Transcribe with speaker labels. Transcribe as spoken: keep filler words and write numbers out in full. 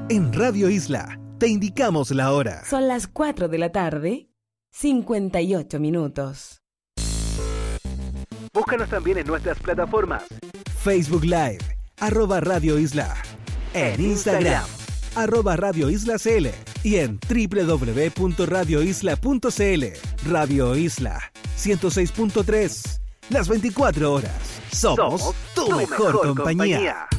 Speaker 1: En Radio Isla te indicamos la hora.
Speaker 2: Son las cuatro de la tarde, cincuenta y ocho minutos.
Speaker 1: Búscanos también en nuestras plataformas. Facebook Live, arroba Radio Isla. En Instagram, arroba Radio Isla C L. Y en doble u doble u doble u punto radio isla punto c l. Radio Isla, ciento seis punto tres. Las veinticuatro horas. Somos, Somos tu, tu mejor, mejor compañía. compañía.